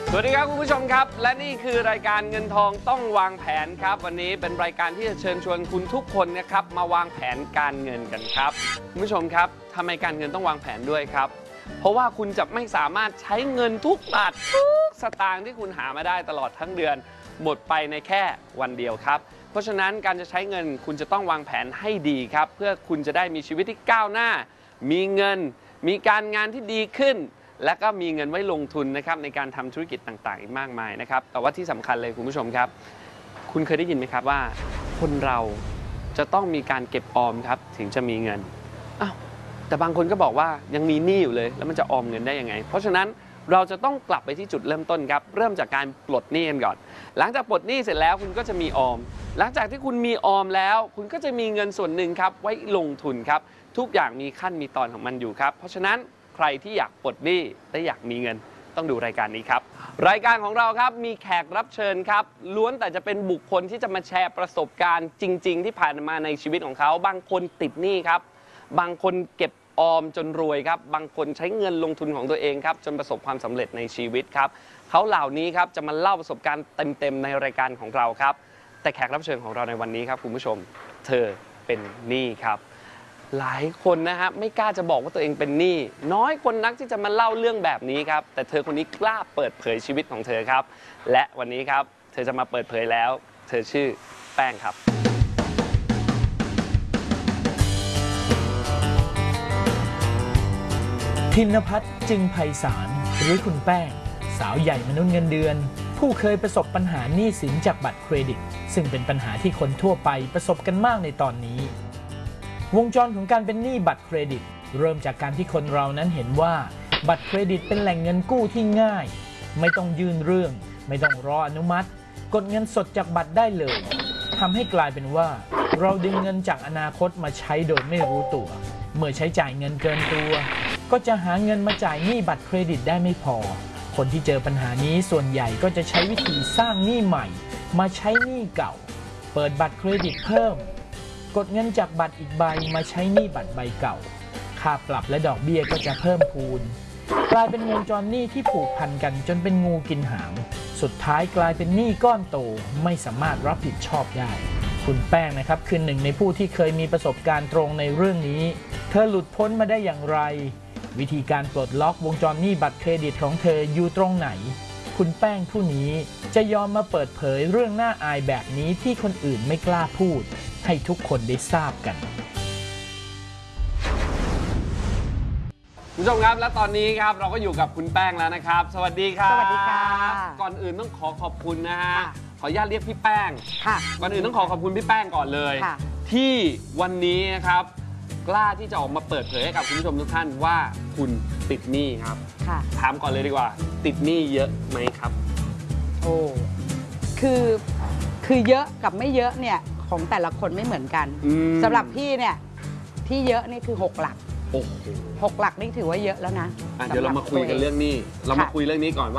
สวัสดีครับคุณผู้ชมครับและนี่คือรายการเงินทองต้องวางแผนครับวันนี้เป็นรายการที่จะเชิญชวนคุณทุกคนนะครับมาวางแผนการเงินกันครับคุณผู้ชมครับทำไมการเงินต้องวางแผนด้วยครับเพราะว่าคุณจะไม่สามารถใช้เงินทุกบาททุกสตางค์ที่คุณหามาได้ตลอดทั้งเดือนหมดไปในแค่วันเดียวครับเพราะฉะนั้นการจะใช้เงินคุณจะต้องวางแผนให้ดีครับเพื่อคุณจะได้มีชีวิตที่ก้าวหน้ามีเงินมีการงานที่ดีขึ้นและก็มีเงินไว้ลงทุนนะครับในการทำธุรกิจต่างๆอีกมากมายนะครับแต่ว่าที่สำคัญเลยคุณผู้ชมครับคุณเคยได้ยินไหมครับว่าคนเราจะต้องมีการเก็บออมครับถึงจะมีเงินอ้าวแต่บางคนก็บอกว่ายังมีหนี้อยู่เลยแล้วมันจะออมเงินได้ยังไงเพราะฉะนั้นเราจะต้องกลับไปที่จุดเริ่มต้นครับเริ่มจากการปลดหนี้กันก่อนหลังจากปลดหนี้เสร็จแล้วคุณก็จะมีออมหลังจากที่คุณมีออมแล้วคุณก็จะมีเงินส่วนหนึ่งครับไว้ลงทุนครับทุกอย่างมีขั้นมีตอนของมันอยู่ครับเพราะฉะนั้นใครที่อยากปลดหนี้และอยากมีเงินต้องดูรายการนี้ครับรายการของเราครับมีแขกรับเชิญครับล้วนแต่จะเป็นบุคคลที่จะมาแชร์ประสบการณ์จริงๆที่ผ่านมาในชีวิตของเขาบางคนติดหนี้ครับบางคนเก็บออมจนรวยครับบางคนใช้เงินลงทุนของตัวเองครับจนประสบความสำเร็จในชีวิตครับเขาเหล่านี้ครับจะมาเล่าประสบการณ์เต็มๆในรายการของเราครับแต่แขกรับเชิญของเราในวันนี้ครับคุณผู้ชมเธอเป็นหนี้ครับหลายคนนะฮะไม่กล้าจะบอกว่าตัวเองเป็นหนี้น้อยคนนักที่จะมาเล่าเรื่องแบบนี้ครับแต่เธอคนนี้กล้าเปิดเผยชีวิตของเธอครับและวันนี้ครับเธอจะมาเปิดเผยแล้วเธอชื่อแป้งครับธินภัทร จึงไพศาลหรือคุณแป้งสาวใหญ่มนุษย์เงินเดือนผู้เคยประสบปัญหาหนี้สินจากบัตรเครดิตซึ่งเป็นปัญหาที่คนทั่วไปประสบกันมากในตอนนี้วงจรของการเป็นหนี้บัตรเครดิตเริ่มจากการที่คนเรานั้นเห็นว่าบัตรเครดิตเป็นแหล่งเงินกู้ที่ง่ายไม่ต้องยื่นเรื่องไม่ต้องรออนุมัติกดเงินสดจากบัตรได้เลยทำให้กลายเป็นว่าเราดึงเงินจากอนาคตมาใช้โดยไม่รู้ตัวเมื่อใช้จ่ายเงินเกินตัวก็จะหาเงินมาจ่ายหนี้บัตรเครดิตได้ไม่พอคนที่เจอปัญหานี้ส่วนใหญ่ก็จะใช้วิธีสร้างหนี้ใหม่มาใช้หนี้เก่าเปิดบัตรเครดิตเพิ่มกดเงินจากบัตรอีกใบมาใช้หนี้บัตรใบเก่าค่าปรับและดอกเบี้ยก็จะเพิ่มพูนกลายเป็นวงจรหนี้ที่ผูกพันกันจนเป็นงูกินหางสุดท้ายกลายเป็นหนี้ก้อนโตไม่สามารถรับผิดชอบได้คุณแป้งนะครับคือหนึ่งในผู้ที่เคยมีประสบการณ์ตรงในเรื่องนี้เธอหลุดพ้นมาได้อย่างไรวิธีการปลดล็อกวงจรหนี้บัตรเครดิตของเธออยู่ตรงไหนคุณแป้งผู้นี้จะยอมมาเปิดเผยเรื่องน่าอายแบบนี้ที่คนอื่นไม่กล้าพูดให้ทุกคนได้ทราบกันคุณผู้ชมครับและตอนนี้ครับเราก็อยู่กับคุณแป้งแล้วนะครับสวัสดีครับสวัสดีค่ะก่อนอื่นต้องขอบคุณนะฮะขออนุญาตเรียกพี่แป้งค่ะก่อนอื่นต้องขอบคุณพี่แป้งก่อนเลยที่วันนี้นะครับกล้าที่จะออกมาเปิดเผยให้กับคุณผู้ชมทุกท่านว่าคุณติดหนี้ครับถามก่อนเลยดีกว่าติดหนี้เยอะไหมครับโอ้คือเยอะกับไม่เยอะเนี่ยของแต่ละคนไม่เหมือนกันสำหรับพี่เนี่ยที่เยอะนี่คือ6 หลักโอ้โห 6 หลักนี่ถือว่าเยอะแล้วนะเดี๋ยวเรามาคุยกันเรื่องหนี้เรามาคุยเรื่องนี้ก่อนว่า